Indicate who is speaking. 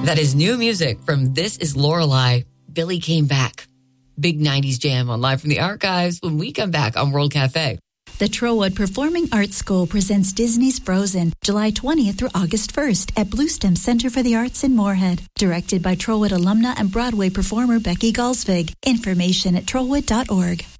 Speaker 1: That is new music from This Is Lorelei. Billy Came Back. Big 90s jam on Live from the Archives when we come back on World Cafe.
Speaker 2: The Trowwood Performing Arts School presents Disney's Frozen, July 20th through August 1st at Bluestem Center for the Arts in Moorhead. Directed by Trowwood alumna and Broadway performer Becky Galsvig. Information at trowwood.org.